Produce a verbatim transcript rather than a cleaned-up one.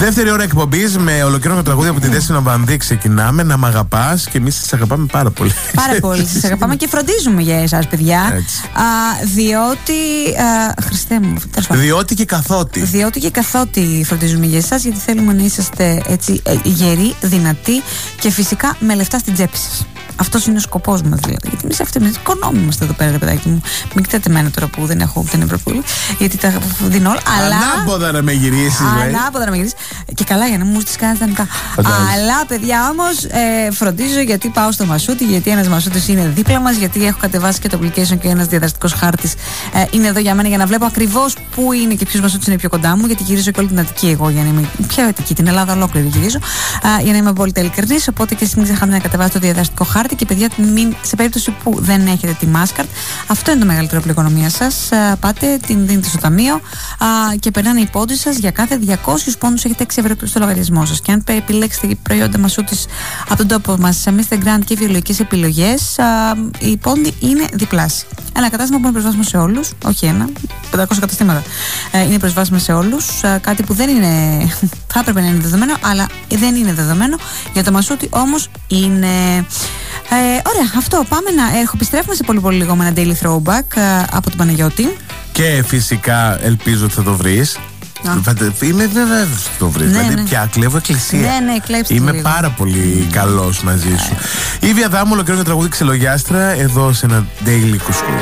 Δεύτερη ώρα εκπομπής με ολοκληρωμένο τραγούδι από τη Δέσποινα Βανδύ. Ξεκινάμε να μ' αγαπάς και εμείς σας αγαπάμε πάρα πολύ. Πάρα πολύ. Σας αγαπάμε και φροντίζουμε για εσάς, παιδιά. Α, διότι. Α, Χριστέ μου, Διότι και καθότι. Διότι και καθότι φροντίζουμε για εσάς, γιατί θέλουμε να είσαστε έτσι γεροί, δυνατοί και φυσικά με λεφτά στην τσέπη σας. Αυτός είναι ο σκοπός μας, δηλαδή. Γιατί εμείς αυτοί εμείς οικονόμοι είμαστε εδώ πέρα, ρε παιδάκι μου. Μην κοιτάτε εμένα τώρα που δεν έχω ούτε ευρώ πολύ, γιατί τα δίνω όλα. Αλλά. Ανάποδα να με γυρίσεις, λέει. Ανάποδα να με γυρίσεις. Και καλά, για να μου τις κάνεις τα νικά. Αλλά, παιδιά, όμως ε, φροντίζω γιατί πάω στο Μασούτι, γιατί ένας Μασούτης είναι δίπλα μας, γιατί έχω κατεβάσει και το application και ένας διαδραστικός χάρτης ε, είναι εδώ για μένα για να βλέπω ακριβώς πού είναι και ποιος Μασούτης είναι πιο κοντά μου, γιατί γυρίζω και όλη την Αττική εγώ για να είμαι. Ποια Αττική, την Ελλάδα ολόκληρη γυρίζω. Ε, για να είμαι απόλυτα ειλικρινής. Οπότε και εσείς μην ξεχάσετε να κατεβάσετε το διαδραστικό χάρτη. Και παιδιά, μην, σε περίπτωση που δεν έχετε τη Mastercard, αυτό είναι το μεγαλύτερο πλήγμα οικονομία σας. Πάτε, την δίνετε στο ταμείο α, και περνάνε οι πόντους σας. Για κάθε διακόσιους πόντους έχετε έξι ευρώ στο λογαριασμό σας. Και αν επιλέξετε προϊόντα Μασούτης από τον τόπο μας, σε Mister Grand και βιολογικές επιλογές, α, οι πόντοι είναι διπλάσιοι. Ένα κατάστημα που είναι προσβάσιμο σε όλους, όχι ένα, πεντακόσια καταστήματα. Ε, είναι προσβάσιμο σε όλους. Ε, κάτι που δεν είναι, θα έπρεπε να είναι δεδομένο, αλλά δεν είναι δεδομένο. Για το Μασούτι όμως είναι. Ε, ωραία, αυτό. Πάμε να έχω. Επιστρέφουμε σε πολύ πολύ λίγο με ένα daily throwback ε, από τον Παναγιώτη. Και φυσικά ελπίζω ότι θα το βρεις. Είμαι βέβαιο ότι θα το βρεις. Ναι, δηλαδή ναι. πια κλέβω εκκλησία. Ναι, ναι, κλέψτε Είμαι λίγο. πάρα πολύ καλός μαζί σου. Η Ήβια Δάμου, ολοκληρώνει το τραγούδι Ξελογιάστρα εδώ σε ένα daily κουσκού.